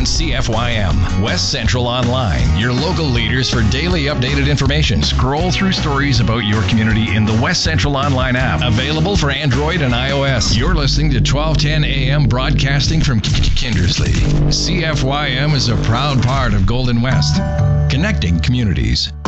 CFYM. West Central Online, your local leaders for daily updated information. Scroll through stories about your community in the West Central Online app. Available for Android and iOS. You're listening to 1210 AM broadcasting from Kindersley. CFYM is a proud part of Golden West, connecting communities.